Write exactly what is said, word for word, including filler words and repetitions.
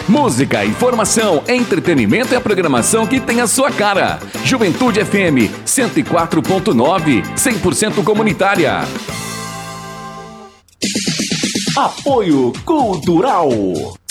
Música, informação, entretenimento e a programação que tem a sua cara. Juventude F M cento e quatro ponto nove, cem por cento comunitária. Apoio Cultural.